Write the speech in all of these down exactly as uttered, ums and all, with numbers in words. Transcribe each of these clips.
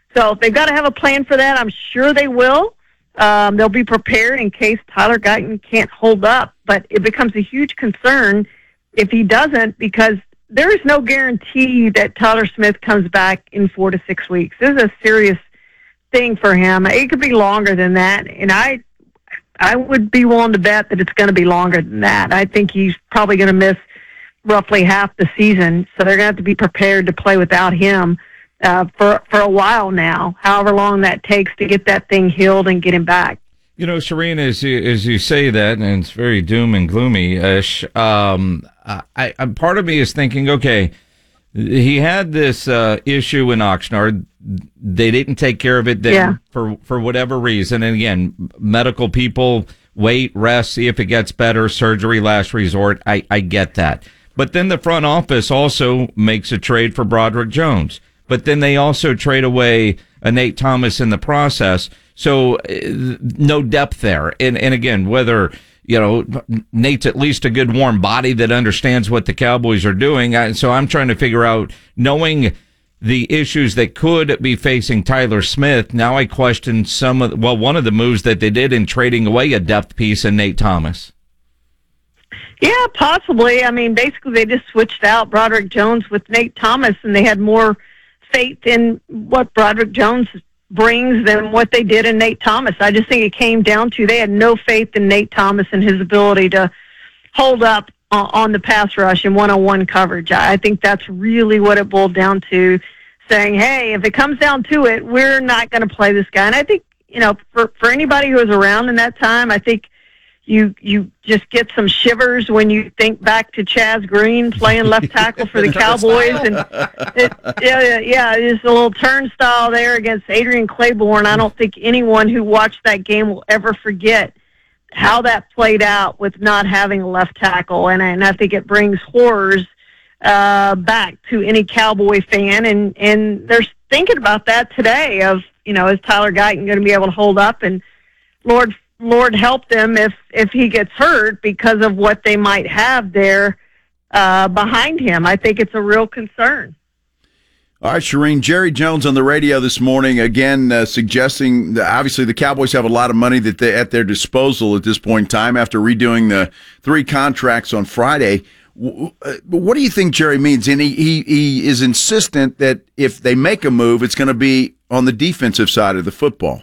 So they've got to have a plan for that. I'm sure they will. Um, they'll be prepared in case Tyler Guyton can't hold up. But it becomes a huge concern if he doesn't, because there is no guarantee that Tyler Smith comes back in four to six weeks. This is a serious thing for him. It could be longer than that, and I I would be willing to bet that it's going to be longer than that. I think he's probably going to miss roughly half the season, so they're going to have to be prepared to play without him uh, for, for a while now, however long that takes to get that thing healed and get him back. You know, Shireen, as you, as you say that, and it's very doom and gloomy-ish, um, I, I, part of me is thinking, okay, he had this uh, issue in Oxnard. They didn't take care of it then yeah. for, for whatever reason. And again, medical people wait, rest, see if it gets better, surgery, last resort. I, I get that. But then the front office also makes a trade for Broderick Jones. But then they also trade away a Nate Thomas in the process. So uh, no depth there. And, and again, whether, you know, Nate's at least a good warm body that understands what the Cowboys are doing. I, so I'm trying to figure out, knowing the issues that could be facing Tyler Smith, now I question some of, well, one of the moves that they did in trading away a depth piece in Nate Thomas. Yeah, possibly. I mean, basically they just switched out Broderick Jones with Nate Thomas, and they had more faith in what Broderick Jones brings than what they did in Nate Thomas. I just think it came down to they had no faith in Nate Thomas and his ability to hold up uh, on the pass rush and one-on-one coverage. I think that's really what it boiled down to, saying, hey, if it comes down to it, we're not going to play this guy. And I think, you know, for, for anybody who was around in that time, I think you you just get some shivers when you think back to Chaz Green playing left tackle for the Cowboys. And it, yeah, yeah, there's a little turnstile there against Adrian Claiborne. I don't think anyone who watched that game will ever forget how that played out with not having a left tackle. And, and I think it brings horrors uh, back to any Cowboy fan. And, and they're thinking about that today of, you know, is Tyler Guyton going to be able to hold up? And Lord Lord help them if, if he gets hurt because of what they might have there uh, behind him. I think it's a real concern. All right, Shireen, Jerry Jones on the radio this morning, again, uh, suggesting that obviously the Cowboys have a lot of money that they at their disposal at this point in time after redoing the three contracts on Friday. What do you think Jerry means? And he, he, he is insistent that if they make a move, it's going to be on the defensive side of the football.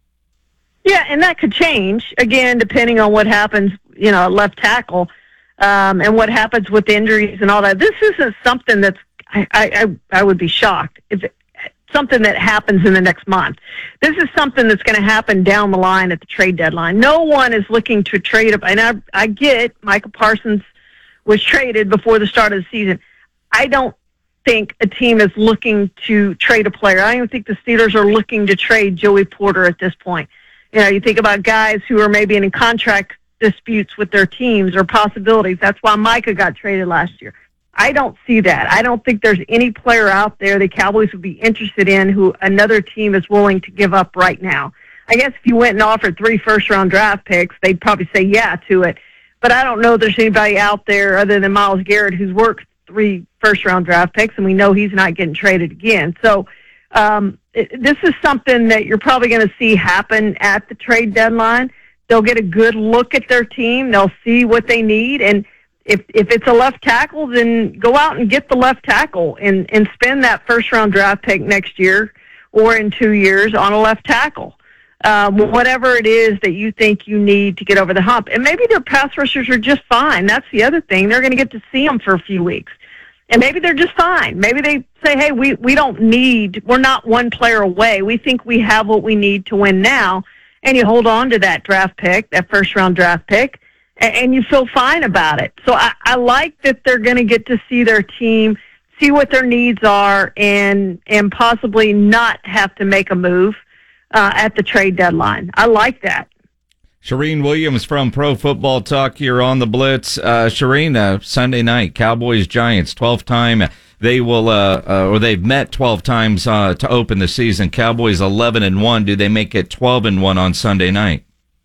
Yeah, and that could change, again, depending on what happens, you know, at left tackle, um, and what happens with injuries and all that. This isn't something that's, I, I, I would be shocked if it, something that happens in the next month. This is something that's going to happen down the line at the trade deadline. No one is looking to trade up, and I, I get Micah Parsons was traded before the start of the season. I don't think a team is looking to trade a player. I don't even think the Steelers are looking to trade Joey Porter at this point. You know, you think about guys who are maybe in contract disputes with their teams or possibilities. That's why Micah got traded last year. I don't see that. I don't think there's any player out there the Cowboys would be interested in who another team is willing to give up right now. I guess if you went and offered three first-round draft picks, they'd probably say yeah to it. But I don't know if there's anybody out there other than Myles Garrett who's worked three first-round draft picks, and we know he's not getting traded again. So um, it, this is something that you're probably going to see happen at the trade deadline. They'll get a good look at their team. They'll see what they need. And if if it's a left tackle, then go out and get the left tackle and, and spend that first-round draft pick next year or in two years on a left tackle. Um, whatever it is that you think you need to get over the hump. And maybe their pass rushers are just fine. That's the other thing. They're going to get to see them for a few weeks. And maybe they're just fine. Maybe they say, hey, we, we don't need, we're not one player away. We think we have what we need to win now. And you hold on to that draft pick, that first-round draft pick, and, and you feel fine about it. So I, I like that they're going to get to see their team, see what their needs are, and and possibly not have to make a move uh, at the trade deadline. I like that. Shireen Williams from Pro Football Talk here on the Blitz. Uh, Shireen, uh, Sunday night, Cowboys-Giants, twelfth time. They will, uh, uh, or they've met twelve times uh, to open the season. Cowboys eleven and one. Do they make it twelve and one on Sunday night?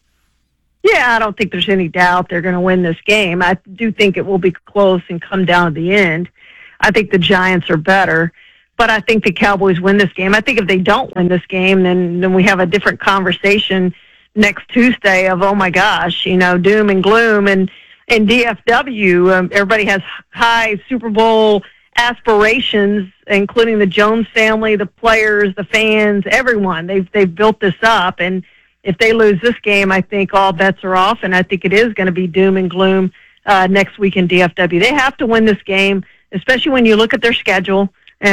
Yeah, I don't think there's any doubt they're going to win this game. I do think it will be close and come down to the end. I think the Giants are better. but I think the Cowboys win this game. I think if they don't win this game, then then we have a different conversation next Tuesday of, oh my gosh, you know, doom and gloom. And in D F W, um, everybody has high Super Bowl aspirations, including the Jones family, the players, the fans, everyone. They've they've built this up, and if they lose this game, I think all bets are off, and I think it is going to be doom and gloom uh, next week in D F W. They have to win this game, especially when you look at their schedule.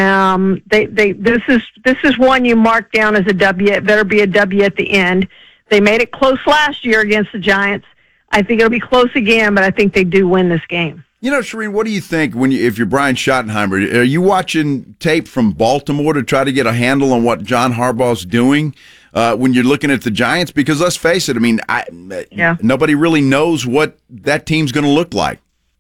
Um, they they this is this is one you mark down as a W. It better be a W at the end. They made it close last year against the Giants. I think it'll be close again, but I think they do win this game. You know, Shereen, what do you think when you, if you're Brian Schottenheimer? Are you watching tape from Baltimore to try to get a handle on what John Harbaugh's doing uh, when you're looking at the Giants? Because let's face it, I mean, I, yeah. nobody really knows what that team's going to look like.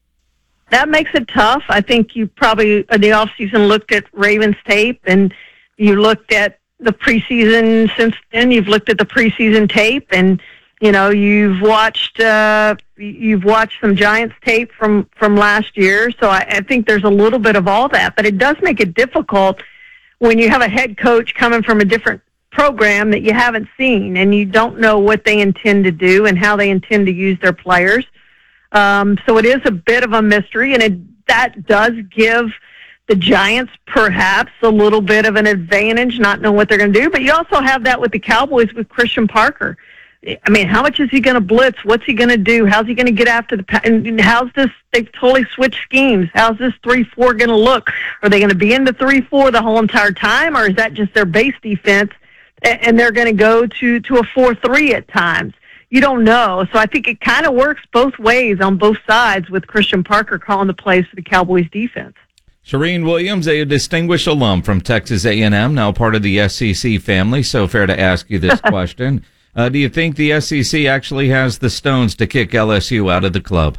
That makes it tough. I think you probably in the offseason looked at Ravens tape, and you looked at the preseason since then. You've looked at the preseason tape, and you know you've watched uh, you've watched some Giants tape from, from last year. So I, I think there's a little bit of all that, but it does make it difficult when you have a head coach coming from a different program that you haven't seen, and you don't know what they intend to do and how they intend to use their players. Um, so it is a bit of a mystery, and it, that does give the Giants perhaps a little bit of an advantage, not knowing what they're going to do. But you also have that with the Cowboys with Christian Parker. I mean, how much is he going to blitz? What's he going to do? How's he going to get after the – and how's this – they've totally switched schemes. How's this three four going to look? Are they going to be in the three four the whole entire time, or is that just their base defense, and they're going to go to, to a four three at times? You don't know. So I think it kind of works both ways on both sides with Christian Parker calling the plays for the Cowboys defense. Charean Williams, a distinguished alum from Texas A and M, now part of the S E C family, so fair to ask you this question. Uh, do you think the S E C actually has the stones to kick L S U out of the club?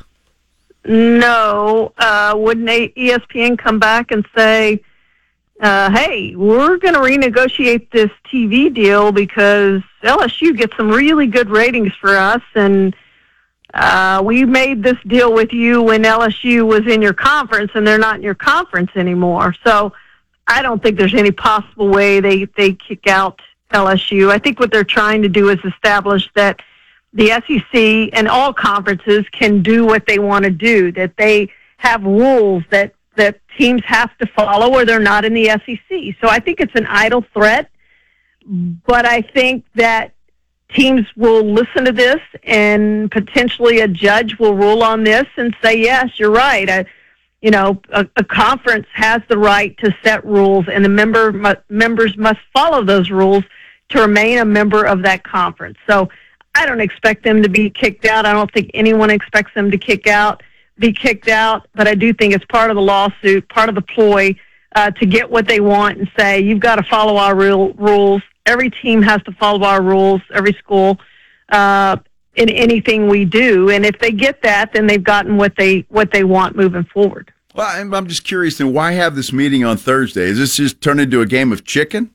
No. Uh, wouldn't E S P N come back and say, uh, hey, we're going to renegotiate this T V deal because L S U gets some really good ratings for us, and uh, we made this deal with you when L S U was in your conference, and they're not in your conference anymore. So I don't think there's any possible way they, they kick out L S U. I think what they're trying to do is establish that the S E C and all conferences can do what they want to do, that they have rules that, that teams have to follow or they're not in the S E C. So I think it's an idle threat, but I think that teams will listen to this, and potentially a judge will rule on this and say, yes, you're right. I, you know, a, a conference has the right to set rules, and the member mu- members must follow those rules to remain a member of that conference. So I don't expect them to be kicked out. I don't think anyone expects them to kick out, be kicked out, but I do think it's part of the lawsuit, part of the ploy uh, to get what they want and say, you've got to follow our real rules. Every team has to follow our rules, every school, uh, in anything we do. And if they get that, then they've gotten what they what they want moving forward. Well, I'm, I'm just curious, then, why have this meeting on Thursday? Is this just turned into a game of chicken?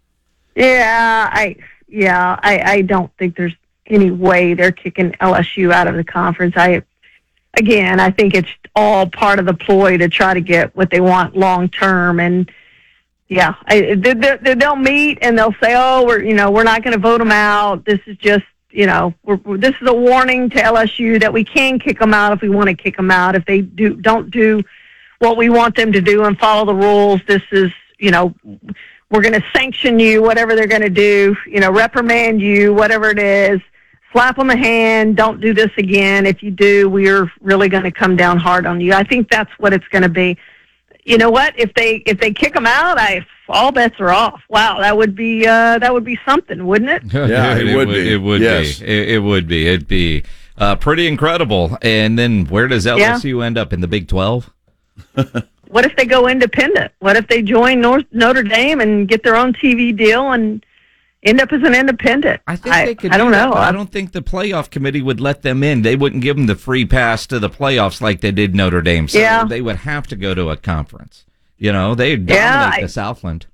Yeah, I yeah, I, I don't think there's any way they're kicking L S U out of the conference. I again, I think it's all part of the ploy to try to get what they want long term. And yeah, I, they, they, they'll meet and they'll say, "Oh, we're you know we're not going to vote them out. This is just you know we're, we're, this is a warning to L S U that we can kick them out if we want to kick them out. If they do don't do what we want them to do and follow the rules, this is you know." We're going to sanction you, whatever they're going to do, you know, reprimand you, whatever it is, slap on the hand, don't do this again. If you do, we're really going to come down hard on you. I think that's what it's going to be. You know what? If they if they kick them out, I all bets are off. Wow, that would be uh, that would be something, wouldn't it? Yeah, it, it would would be. It would yes. be. It, it would be. It'd be uh, pretty incredible. And then where does L S U yeah. end up in the Big twelve? What if they go independent? What if they join North, Notre Dame and get their own T V deal and end up as an independent? I think I, they could. I don't do know. That, I don't think the playoff committee would let them in. They wouldn't give them the free pass to the playoffs like they did Notre Dame. So yeah. they would have to go to a conference. You know, they dominate yeah, I, the Southland.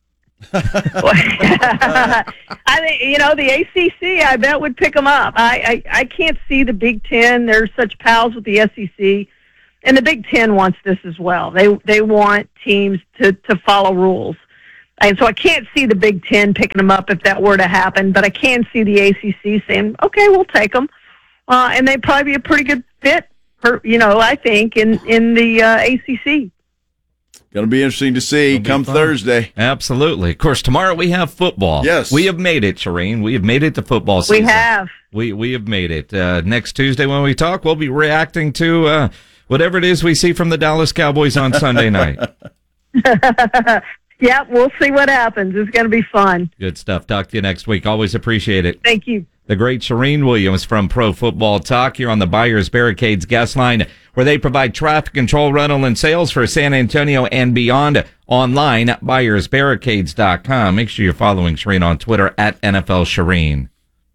I think you know the A C C. I bet would pick them up. I, I I can't see the Big Ten. They're such pals with the S E C. and the Big Ten wants this as well. They they want teams to, to follow rules. And so I can't see the Big Ten picking them up if that were to happen, but I can see the A C C saying, okay, we'll take them. Uh, and they'd probably be a pretty good fit, for, you know, I think, in, in the uh, A C C. Going to be interesting to see come Thursday. Absolutely. Of course, tomorrow we have football. Yes. We have made it, Shireen. We have made it to football season. We have. We, we have made it. Uh, next Tuesday when we talk, we'll be reacting to uh, whatever it is we see from the Dallas Cowboys on Sunday night. Yeah, we'll see what happens. It's going to be fun. Good stuff. Talk to you next week. Always appreciate it. Thank you. The great Shireen Williams from Pro Football Talk here on the Buyers Barricades guest line, where they provide traffic control, rental, and sales for San Antonio and beyond. Online, buyers barricades dot com. Make sure you're following Shireen on Twitter at N F L Shireen.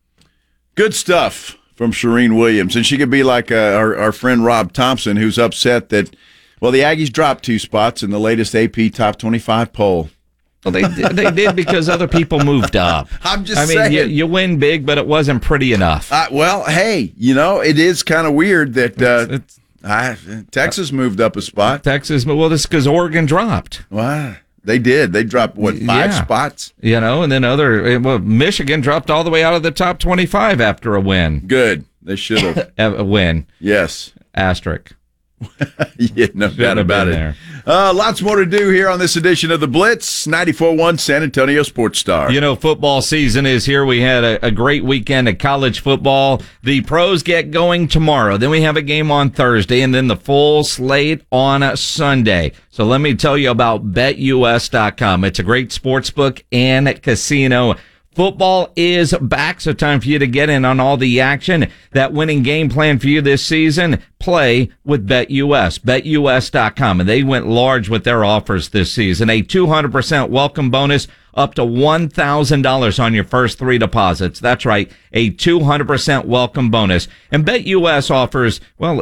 Good stuff from Shireen Williams. And she could be like uh, our, our friend Rob Thompson, who's upset that, well, the Aggies dropped two spots in the latest A P Top twenty-five poll. Well, they they did because other people moved up. I'm just I mean, saying. you, you win big, but it wasn't pretty enough. Uh, well, hey, you know, it is kind of weird that uh, It's, I, Texas moved up a spot. Texas, well, this because Oregon dropped. Wow. They did. They dropped, what, five Yeah. spots? You know, and then other, well, Michigan dropped all the way out of the top twenty-five after a win. Good. They should have. A win. Yes. Asterisk. Yeah, no Should doubt have about been it. there. Uh, lots more to do here on this edition of The Blitz, ninety-four point one San Antonio Sports Star. You know, football season is here. We had a, a great weekend of college football. The pros get going tomorrow. Then we have a game on Thursday, and then the full slate on a Sunday. So let me tell you about bet U S dot com. It's a great sports book and casino. Football is back, so time for you to get in on all the action. That winning game plan for you this season, play with BetUS, bet U S dot com. And they went large with their offers this season. A two hundred percent welcome bonus up to one thousand dollars on your first three deposits. That's right, a two hundred percent welcome bonus. And BetUS offers, well,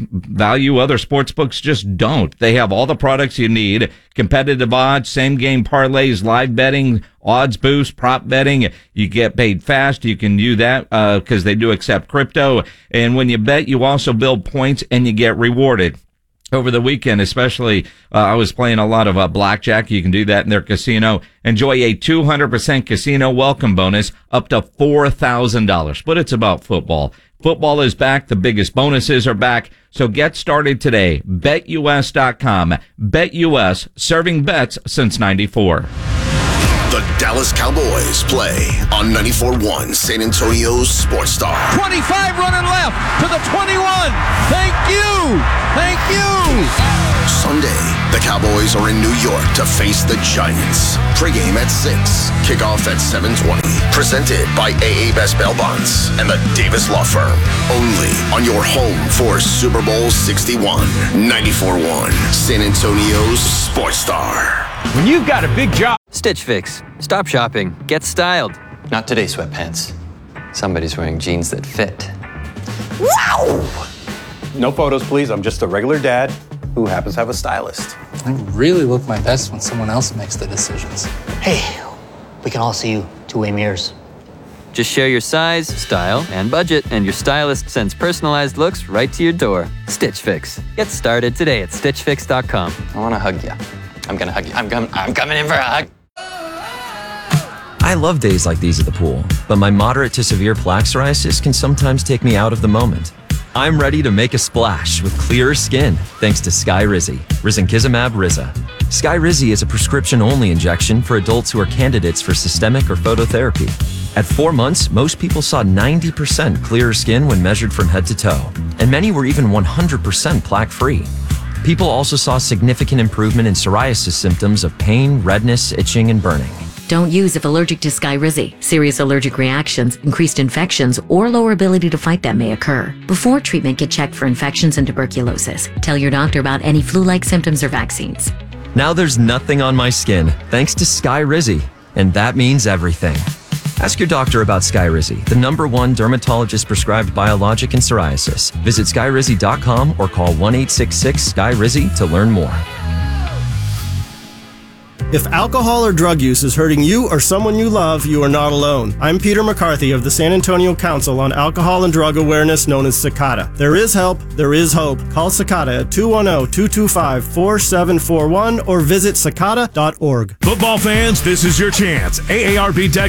value other sports books just don't. They have all the products you need, competitive odds, same game parlays, live betting, odds boost, prop betting. You get paid fast. You can do that because uh, they do accept crypto. And when you bet, you also build points and you get rewarded. Over the weekend, especially, uh, I was playing a lot of uh, blackjack. You can do that in their casino. Enjoy a two hundred percent casino welcome bonus up to four thousand dollars. But it's about football. Football is back. The biggest bonuses are back. So get started today. bet U S dot com. BetUS, serving bets since ninety-four. The Dallas Cowboys play on ninety-four point one San Antonio's Sports Star. twenty-five running left to the twenty-one. Thank you. Thank you. Sunday, the Cowboys are in New York to face the Giants. Pre-game at six, kickoff at seven twenty. Presented by A A Best Bail Bonds and the Davis Law Firm. Only on your home for Super Bowl sixty-one. ninety-four point one San Antonio's Sports Star. When you've got a big job. Stitch Fix. Stop shopping. Get styled. Not today, sweatpants. Somebody's wearing jeans that fit. Wow! No photos, please. I'm just a regular dad who happens to have a stylist. I really look my best when someone else makes the decisions. Hey, we can all see you two-way mirrors. Just share your size, style, and budget, and your stylist sends personalized looks right to your door. Stitch Fix. Get started today at stitch fix dot com. I want to hug you. I'm going to hug you. I'm, com- I'm coming in for a hug. I love days like these at the pool, but my moderate to severe plaque psoriasis can sometimes take me out of the moment. I'm ready to make a splash with clearer skin thanks to Skyrizi, risankizumab Riza. Skyrizi is a prescription-only injection for adults who are candidates for systemic or phototherapy. At four months, most people saw ninety percent clearer skin when measured from head to toe, and many were even one hundred percent plaque-free. People also saw significant improvement in psoriasis symptoms of pain, redness, itching, and burning. Don't use if allergic to Skyrizi. Serious allergic reactions, increased infections, or lower ability to fight them may occur. Before treatment, get checked for infections and tuberculosis. Tell your doctor about any flu-like symptoms or vaccines. Now there's nothing on my skin thanks to Skyrizi, and that means everything. Ask your doctor about Skyrizi, the number one dermatologist-prescribed biologic in psoriasis. Visit skyrizi dot com or call one eight six six, S K Y R I Z I to learn more. If alcohol or drug use is hurting you or someone you love, you are not alone. I'm Peter McCarthy of the San Antonio Council on Alcohol and Drug Awareness, known as CICADA. There is help, there is hope. Call CICADA at two one zero, two two five, four seven four one or visit cicada dot org. Football fans, this is your chance. A A R P Tech